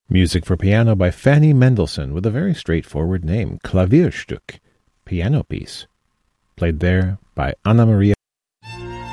Music for piano by Fanny Mendelssohn with a very straightforward name, Klavierstück, piano piece. Played there by Anna Maria